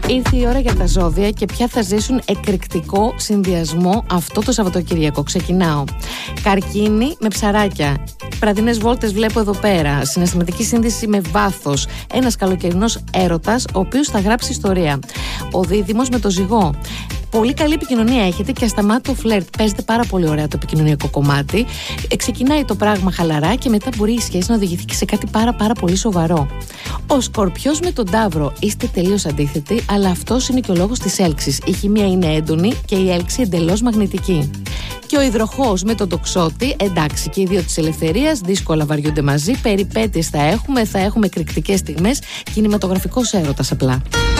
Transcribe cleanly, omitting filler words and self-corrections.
Ήρθε η ώρα για τα ζώδια και πια θα ζήσουν εκρηκτικό συνδυασμό αυτό το Σαββατοκύριακο. Ξεκινάω. Καρκίνη με ψαράκια. Βραδινές βόλτες βλέπω εδώ πέρα. Συναισθηματική σύνδεση με βάθος. Ένας καλοκαιρινός έρωτας, ο οποίος θα γράψει ιστορία. Ο Δίδυμος με το Ζυγό. Πολύ καλή επικοινωνία έχετε και ασταμάτητο φλερτ. Παίζετε πάρα πολύ ωραία το επικοινωνιακό κομμάτι. Ξεκινάει το πράγμα χαλαρά και μετά μπορεί η σχέση να οδηγηθεί και σε κάτι πάρα πολύ σοβαρό. Ο Σκορπιός με τον Ταύρο. Είστε τελείως αντίθετοι, αλλά αυτός είναι και ο λόγος της έλξης. Η χημεία είναι έντονη και η έλξη εντελώς μαγνητική. Και ο Υδροχόος με τον Τοξότη, εντάξει, και οι δύο της ελευθερίας, δύσκολα βαριούνται μαζί. Περιπέτειες θα έχουμε εκρηκτικές στιγμές, κινηματογραφικός έρωτας απλά.